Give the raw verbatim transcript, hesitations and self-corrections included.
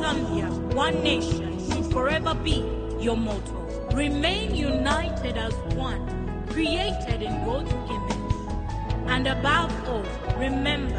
Columbia, one nation should forever be your motto. Remain united as one, created in God's image. And above all, remember